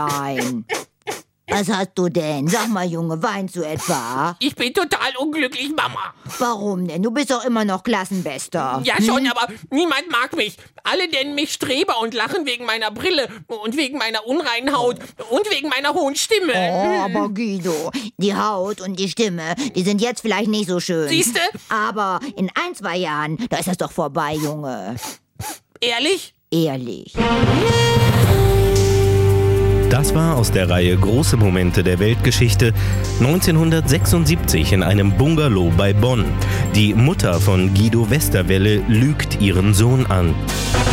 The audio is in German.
Nein. Was hast du denn? Sag mal, Junge, weinst du etwa? Ich bin total unglücklich, Mama. Warum denn? Du bist doch immer noch Klassenbester. Ja schon, aber niemand mag mich. Alle nennen mich Streber und lachen wegen meiner Brille und wegen meiner unreinen Haut und wegen meiner hohen Stimme. Oh, aber Guido, die Haut und die Stimme, die sind jetzt vielleicht nicht so schön. Siehste? Aber in 1, 2 Jahren, da ist das doch vorbei, Junge. Ehrlich? Ehrlich. Das war aus der Reihe Große Momente der Weltgeschichte 1976 in einem Bungalow bei Bonn. Die Mutter von Guido Westerwelle lügt ihren Sohn an.